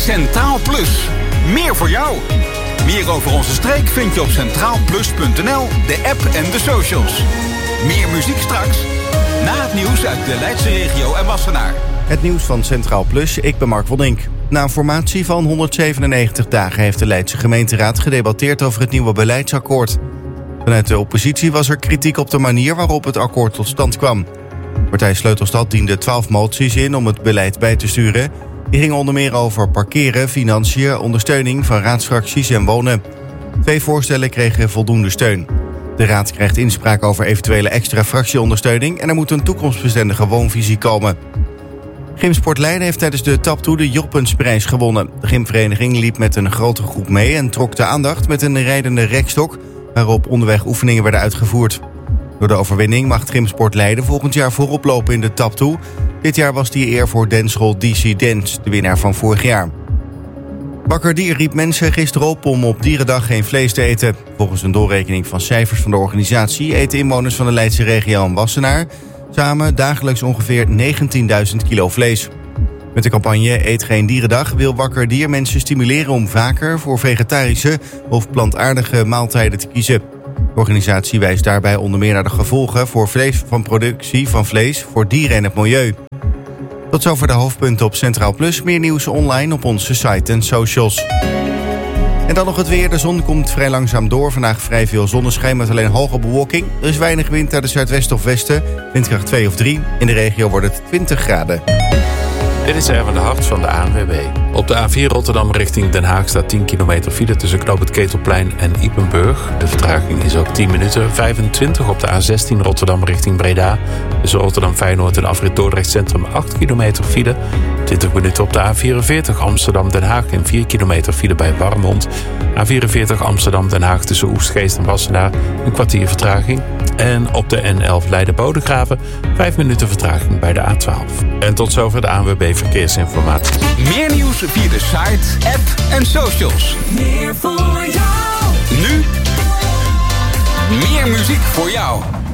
Centraal Plus. Meer voor jou. Meer over onze streek vind je op centraalplus.nl, de app en de socials. Meer muziek straks. Na het nieuws uit de Leidse regio en Wassenaar. Het nieuws van Centraal Plus, ik ben Mark Woldink. Na een formatie van 197 dagen heeft de Leidse gemeenteraad gedebatteerd over het nieuwe beleidsakkoord. Vanuit de oppositie was er kritiek op de manier waarop het akkoord tot stand kwam. Partij Sleutelstad diende 12 moties in om het beleid bij te sturen. Die gingen onder meer over parkeren, financiën, ondersteuning van raadsfracties en wonen. 2 voorstellen kregen voldoende steun. De raad krijgt inspraak over eventuele extra fractieondersteuning en er moet een toekomstbestendige woonvisie komen. Gymsport Leiden heeft tijdens de Tap Toe de Joppensprijs gewonnen. De gymvereniging liep met een grote groep mee en trok de aandacht met een rijdende rekstok, waarop onderweg oefeningen werden uitgevoerd. Door de overwinning mag Gymsport Leiden volgend jaar voorop lopen in de Tap Toe. Dit jaar was die eer voor dansschool DC Dance, de winnaar van vorig jaar. Wakker Dier riep mensen gisteren op om op Dierendag geen vlees te eten. Volgens een doorrekening van cijfers van de organisatie eten inwoners van de Leidse regio en Wassenaar samen dagelijks ongeveer 19.000 kilo vlees. Met de campagne Eet geen Dierendag wil Wakker Dier mensen stimuleren om vaker voor vegetarische of plantaardige maaltijden te kiezen. De organisatie wijst daarbij onder meer naar de gevolgen voor productie van vlees voor dieren en het milieu. Tot zover de hoofdpunten op Centraal Plus. Meer nieuws online op onze site en socials. En dan nog het weer. De zon komt vrij langzaam door. Vandaag vrij veel zonneschijn met alleen hoge bewolking. Er is weinig wind uit het zuidwesten of westen. Windkracht 2 of 3. In de regio wordt het 20 graden. Dit is Erwin de Hart van de ANWB. Op de A4 Rotterdam richting Den Haag staat 10 kilometer file tussen Knoop het Ketelplein en Ypenburg. De vertraging is ook 10 minuten. 25 op de A16 Rotterdam richting Breda. Tussen Rotterdam Feyenoord en afrit Dordrecht Centrum 8 kilometer file. 20 minuten op de A44 Amsterdam Den Haag en 4 kilometer file bij Warmond. A44 Amsterdam Den Haag tussen Oegstgeest en Wassenaar een kwartier vertraging. En op de N11 Leiden-Bodegraven 5 minuten vertraging bij de A12. En tot zover de ANWB Verkeersinformatie. Meer nieuws via de site, app en socials. Meer voor jou. Nu meer muziek voor jou.